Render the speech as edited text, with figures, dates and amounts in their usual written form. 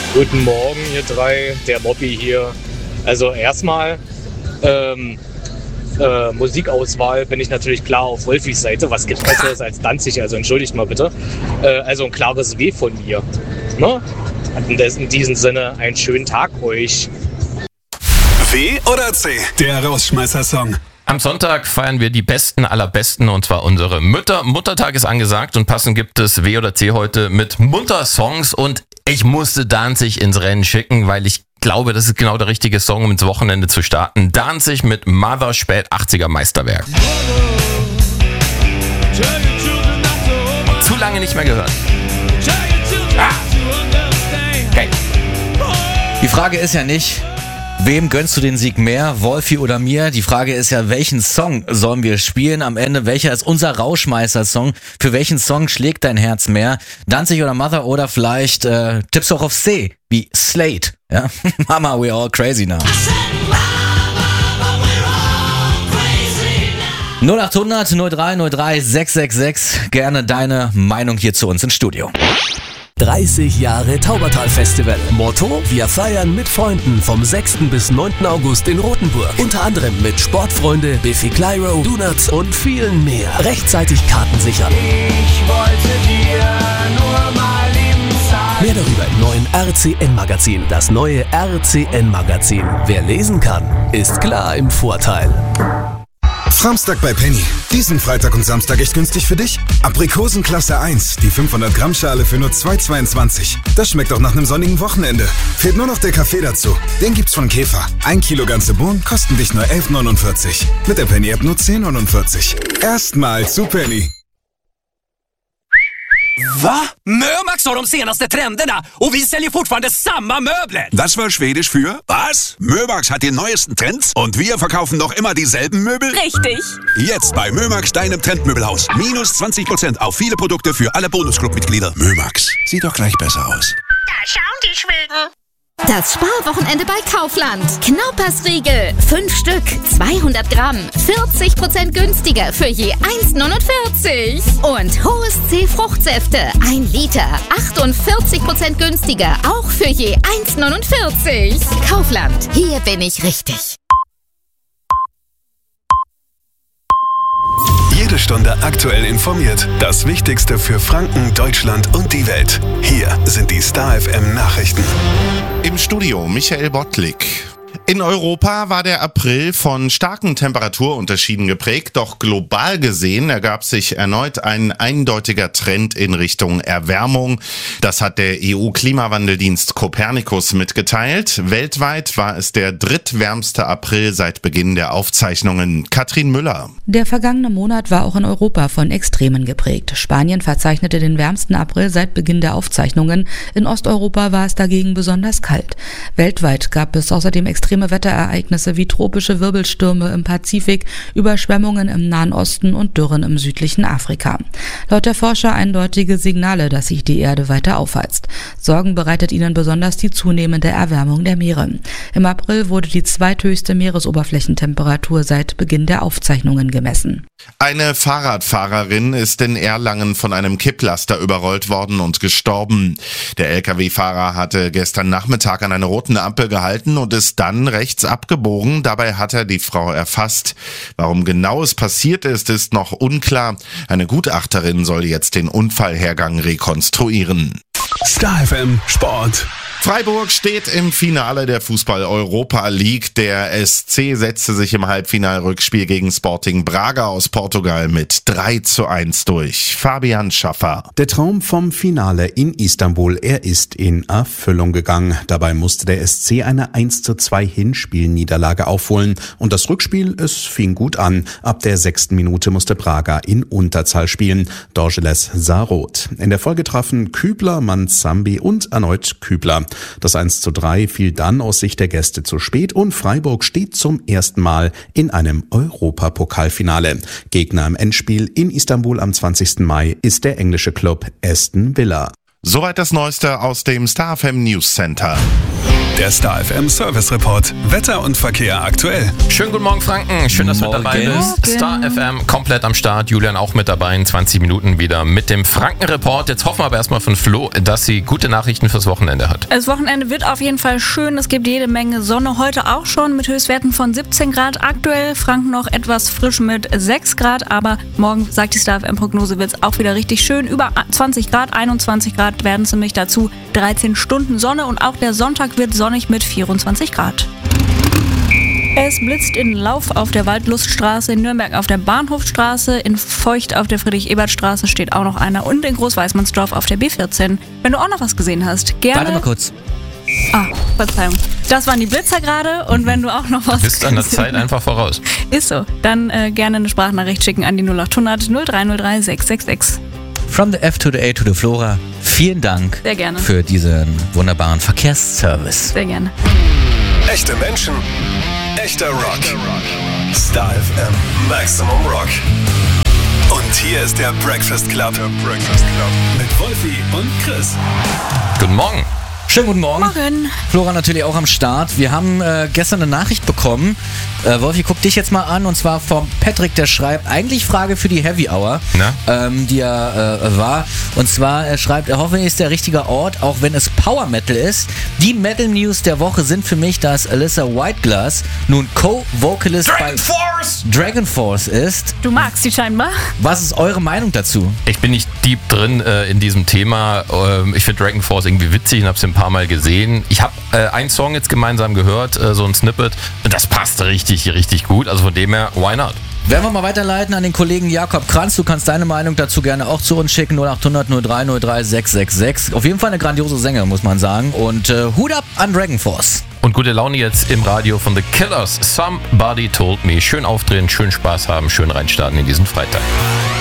Guten Morgen, ihr drei, der Mobby hier. Also erstmal Musikauswahl bin ich natürlich klar auf Wolfis Seite. Was gibt Besseres als Danzig? Also entschuldigt mal bitte. Also ein klares W von mir. Ne? In diesem Sinne, einen schönen Tag euch. W oder C? Der Rausschmeißer-Song. Am Sonntag feiern wir die Besten aller Besten und zwar unsere Mütter. Muttertag ist angesagt und passend gibt es W oder C heute mit Munter-Songs und ich musste Danzig ins Rennen schicken, weil ich glaube, das ist genau der richtige Song, um ins Wochenende zu starten. Danzig mit Mother, spät 80er Meisterwerk. Zu lange nicht mehr gehört. Okay. Die Frage ist ja nicht, wem gönnst du den Sieg mehr, Wolfi oder mir? Die Frage ist ja, welchen Song sollen wir spielen am Ende? Welcher ist unser Rauschmeißer-Song? Für welchen Song schlägt dein Herz mehr? Danzig oder Mother oder vielleicht tippst du auch auf C, wie Slate. Ja? Mama, we're all crazy now. 0800 03 03 666. Gerne deine Meinung hier zu uns ins Studio. 30 Jahre Taubertal-Festival. Motto: Wir feiern mit Freunden vom 6. bis 9. August in Rothenburg. Unter anderem mit Sportfreunde, Biffy Clyro, Donuts und vielen mehr. Rechtzeitig Karten sichern. Ich wollte dir nur mal lieben sagen. Mehr darüber im neuen RCN-Magazin. Das neue RCN-Magazin. Wer lesen kann, ist klar im Vorteil. Samstag bei Penny. Diesen Freitag und Samstag echt günstig für dich? Aprikosen Klasse 1, die 500 Gramm Schale für nur 2,22. Das schmeckt auch nach einem sonnigen Wochenende. Fehlt nur noch der Kaffee dazu. Den gibt's von Käfer. 1 Kilo ganze Bohnen kosten dich nur 11,49. Mit der Penny-App nur 10,49. Erstmal zu Penny. Va? Mömax har de senaste trenderna och vi säljer fortfarande samma möbler. Das war Schwedisch für was? Mömax hat die neuesten Trends und wir verkaufen noch immer dieselben Möbel? Richtig. Jetzt bei Mömax, deinem Trendmöbelhaus. Minus 20% auf viele Produkte für alle Bonusclub-Mitglieder. Mömax, sieht doch gleich besser aus. Da schauen die Schweden. Das Sparwochenende bei Kaufland. Knaupersriegel, 5 Stück, 200 Gramm, 40% günstiger für je 1,49. Und Hohes C Fruchtsäfte, 1 Liter, 48% günstiger, auch für je 1,49. Kaufland, hier bin ich richtig. Jede Stunde aktuell informiert. Das Wichtigste für Franken, Deutschland und die Welt. Hier sind die Star FM Nachrichten. Im Studio Michael Bottlik. In Europa war der April von starken Temperaturunterschieden geprägt, doch global gesehen ergab sich erneut ein eindeutiger Trend in Richtung Erwärmung. Das hat der EU-Klimawandeldienst Copernicus mitgeteilt. Weltweit war es der drittwärmste April seit Beginn der Aufzeichnungen. Katrin Müller. Der vergangene Monat war auch in Europa von Extremen geprägt. Spanien verzeichnete den wärmsten April seit Beginn der Aufzeichnungen. In Osteuropa war es dagegen besonders kalt. Weltweit gab es außerdem extreme Wetterereignisse wie tropische Wirbelstürme im Pazifik, Überschwemmungen im Nahen Osten und Dürren im südlichen Afrika. Laut der Forscher eindeutige Signale, dass sich die Erde weiter aufheizt. Sorgen bereitet ihnen besonders die zunehmende Erwärmung der Meere. Im April wurde die zweithöchste Meeresoberflächentemperatur seit Beginn der Aufzeichnungen gemessen. Eine Fahrradfahrerin ist in Erlangen von einem Kipplaster überrollt worden und gestorben. Der Lkw-Fahrer hatte gestern Nachmittag an einer roten Ampel gehalten und ist dann rechts abgebogen. Dabei hat er die Frau erfasst. Warum genau es passiert ist noch unklar. Eine Gutachterin soll jetzt den Unfallhergang rekonstruieren. Star FM Sport. Freiburg steht im Finale der Fußball-Europa League. Der SC setzte sich im Halbfinalrückspiel gegen Sporting Braga aus Portugal mit 3:1 durch. Fabian Schaffer. Der Traum vom Finale in Istanbul, er ist in Erfüllung gegangen. Dabei musste der SC eine 1:2 Hinspielniederlage aufholen. Und das Rückspiel, es fing gut an. Ab der 6. Minute musste Braga in Unterzahl spielen. Dorgeles sah rot. In der Folge trafen Kübler, Manzambi und erneut Kübler. Das 1:3 fiel dann aus Sicht der Gäste zu spät und Freiburg steht zum ersten Mal in einem Europapokalfinale. Gegner im Endspiel in Istanbul am 20. Mai ist der englische Club Aston Villa. Soweit das Neueste aus dem Star FM News Center. Der Star FM Service Report. Wetter und Verkehr aktuell. Schönen guten Morgen, Franken. Schön, dass du mit dabei bist. Star FM komplett am Start. Julian auch mit dabei. In 20 Minuten wieder mit dem Franken-Report. Jetzt hoffen wir aber erstmal von Flo, dass sie gute Nachrichten fürs Wochenende hat. Das Wochenende wird auf jeden Fall schön. Es gibt jede Menge Sonne. Heute auch schon mit Höchstwerten von 17 Grad. Aktuell Franken noch etwas frisch mit 6 Grad. Aber morgen, sagt die Star FM-Prognose, wird es auch wieder richtig schön. Über 20 Grad, 21 Grad werden es nämlich dazu. 13 Stunden Sonne und auch der Sonntag wird sonnig mit 24 Grad. Es blitzt in Lauf auf der Waldluststraße, in Nürnberg auf der Bahnhofstraße, in Feucht auf der Friedrich-Ebert-Straße steht auch noch einer und in Großweißmannsdorf auf der B14. Wenn du auch noch was gesehen hast, gerne... Warte mal kurz. Verzeihung. Das waren die Blitzer gerade und wenn du auch noch was... Du bist an der Zeit einfach voraus. Ist so. Dann gerne eine Sprachnachricht schicken an die 0800 0303 666. From the F to the A to the Flora. Vielen Dank Sehr gerne. für diesen wunderbaren Verkehrsservice. Sehr gerne. Echte Menschen, echter Rock. Star FM Maximum Rock. Und hier ist der Breakfast Club. Mit Wolfi und Chris. Guten Morgen. Schönen guten Morgen. Morgen. Flora natürlich auch am Start. Wir haben gestern eine Nachricht bekommen. Wolfi, guck dich jetzt mal an. Und zwar vom Patrick, der schreibt, eigentlich Frage für die Heavy Hour, die er war. Und zwar schreibt er, hoffentlich ist der richtige Ort, auch wenn es Power Metal ist. Die Metal News der Woche sind für mich, dass Alyssa Whiteglass nun Co-Vocalist bei Dragon Force ist. Du magst sie scheinbar. Was ist eure Meinung dazu? Ich bin nicht deep drin in diesem Thema. Ich finde Dragon Force irgendwie witzig und habe es ein paar Mal gesehen. Ich habe einen Song jetzt gemeinsam gehört, so ein Snippet. Und das passt richtig, richtig gut. Also von dem her, why not? Werden wir mal weiterleiten an den Kollegen Jakob Kranz. Du kannst deine Meinung dazu gerne auch zu uns schicken. 0800 0303 666. Auf jeden Fall eine grandiose Sänger, muss man sagen. Und Hut ab an Dragon Force. Und gute Laune jetzt im Radio von The Killers. Somebody Told Me. Schön aufdrehen, schön Spaß haben, schön reinstarten in diesen Freitag.